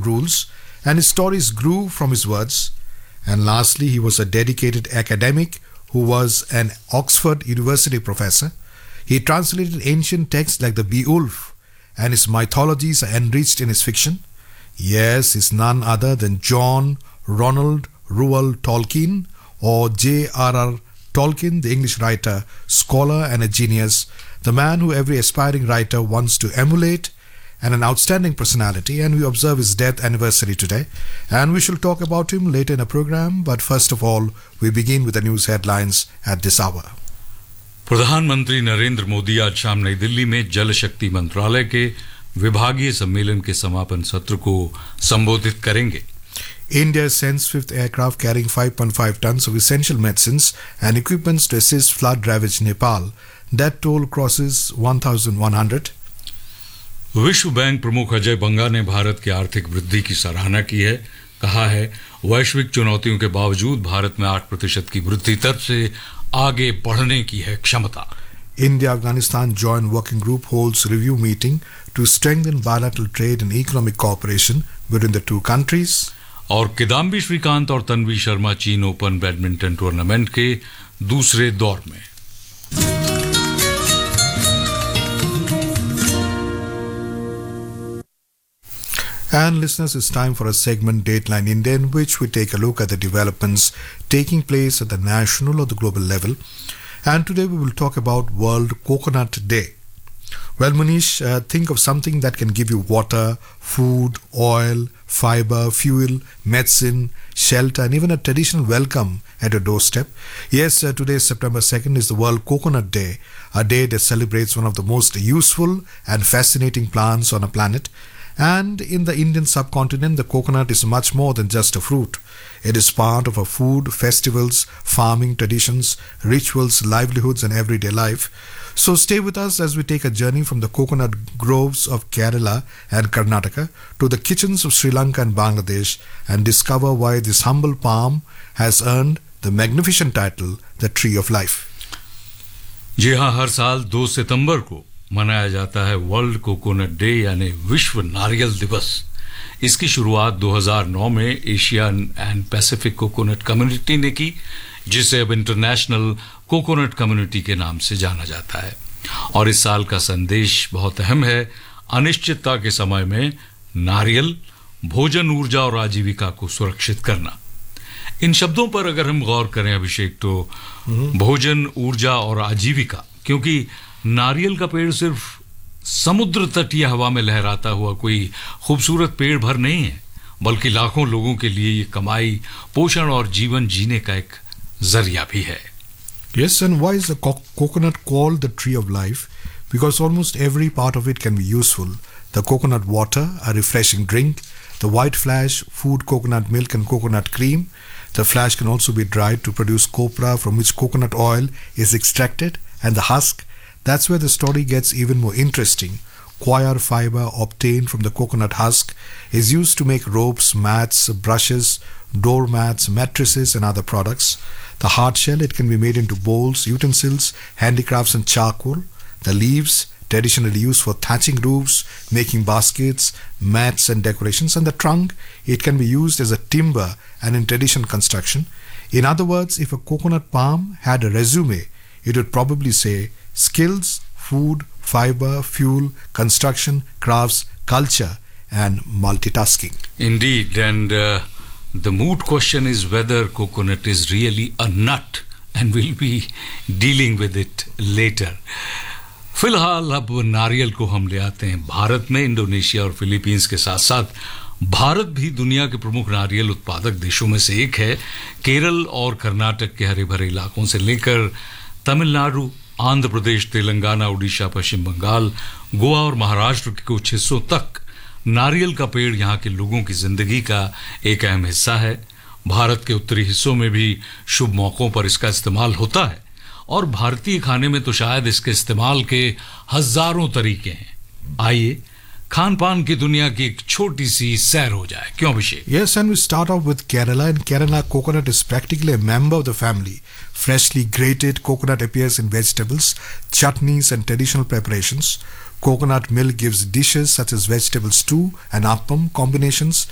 rules, and his stories grew from his words. And lastly, he was a dedicated academic who was an Oxford University professor. He translated ancient texts like the Beowulf, and his mythologies are enriched in his fiction. Yes, he's none other than John Ronald Reuel Tolkien, or J.R.R. Tolkien, the English writer, scholar and a genius, the man who every aspiring writer wants to emulate, and an outstanding personality. And we observe his death anniversary today, and we shall talk about him later in the program. But first of all, we begin with the news headlines at this hour. प्रधानमंत्री नरेंद्र मोदी आज शाम नई दिल्ली में जल शक्ति मंत्रालय के विभागीय सम्मेलन के समापन सत्र को संबोधित करेंगे. India sends fifth aircraft carrying 5.5 tons of essential medicines and equipments to assist flood-ravaged Nepal. That toll crosses 1,100. विश्व बैंक प्रमुख अजय बंगा ने भारत की आर्थिक वृद्धि की सराहना की है. कहा है, वैश्विक चुनौतियों के बावजूद भारत में 8% की वृद्धि दर से आगे बढ़ने की है क्षमता. India-Afghanistan Joint Working Group holds review meeting to strengthen bilateral trade and economic cooperation between the two countries. और किदाम्बी श्रीकांत और तन्वी शर्मा चीन ओपन बैडमिंटन टूर्नामेंट के दूसरे दौर में. And listeners, it's time for a segment Dateline India, in which we take a look at the developments taking place at the national or the global level. And today we will talk about World Coconut Day. Well, Manish, think of something that can give you water, food, oil, fiber, fuel, medicine, shelter, and even a traditional welcome at your doorstep. Yes, today, September 2nd, is the World Coconut Day, a day that celebrates one of the most useful and fascinating plants on a planet. And in the Indian subcontinent, the coconut is much more than just a fruit. It is part of our food, festivals, farming traditions, rituals, livelihoods, and everyday life. So stay with us as we take a journey from the coconut groves of Kerala and Karnataka to the kitchens of Sri Lanka and Bangladesh, and discover why this humble palm has earned the magnificent title, the Tree of Life. जी हाँ, हर साल 2 सितंबर को मनाया जाता है world coconut day यानी विश्व नारियल दिवस. इसकी शुरुआत 2009 में Asian and Pacific coconut community ने की, जिसे अब इंटरनेशनल कोकोनट कम्युनिटी के नाम से जाना जाता है. और इस साल का संदेश बहुत अहम है. अनिश्चितता के समय में नारियल, भोजन, ऊर्जा और आजीविका को सुरक्षित करना. इन शब्दों पर अगर हम गौर करें अभिषेक, तो भोजन, ऊर्जा और आजीविका, क्योंकि नारियल का पेड़ सिर्फ समुद्र तटीय हवा में लहराता हुआ कोई खूबसूरत पेड़ भर नहीं है, बल्कि लाखों लोगों के लिए ये कमाई, पोषण और जीवन जीने का एक जरिया भी है. Yes, and why is the coconut called the Tree of Life? Because almost every part of it can be useful. The coconut water, a refreshing drink, the white flash, food, coconut milk and coconut cream. The flash can also be dried to produce copra, from which coconut oil is extracted, and the husk. That's where the story gets even more interesting. Coir fiber obtained from the coconut husk is used to make ropes, mats, brushes, doormats, mattresses and other products. The hard shell, it can be made into bowls, utensils, handicrafts and charcoal. The leaves, traditionally used for thatching roofs, making baskets, mats and decorations. And the trunk, it can be used as a timber and in traditional construction. In other words, if a coconut palm had a resume, it would probably say skills, food, fiber, fuel, construction, crafts, culture, and multitasking. Indeed, and the moot question is whether coconut is really a nut, and we'll be dealing with it later. फिलहाल अब नारियल को हम ले आते हैं भारत में. Indonesia और फिलीपींस के साथ साथ भारत भी दुनिया के प्रमुख नारियल उत्पादक देशों में से एक है. केरल और कर्नाटक के हरे भरे इलाकों से लेकर तमिलनाडु, आंध्र प्रदेश, तेलंगाना, उड़ीसा, पश्चिम बंगाल, गोवा और महाराष्ट्र के कुछ हिस्सों तक नारियल का पेड़ यहाँ के लोगों की जिंदगी का एक अहम हिस्सा है. भारत के उत्तरी हिस्सों में भी शुभ मौकों पर इसका इस्तेमाल होता है, और भारतीय खाने में तो शायद इसके इस्तेमाल के हजारों तरीके हैं. आइए खान पान की दुनिया की एक छोटी सी सैर हो जाए, क्यों अभिषेक? Yes, and we start off with Kerala. In Kerala, coconut is practically a member of the family. Freshly grated coconut appears in vegetables, chutneys and traditional preparations. Coconut milk gives dishes such as vegetable stew and appam combinations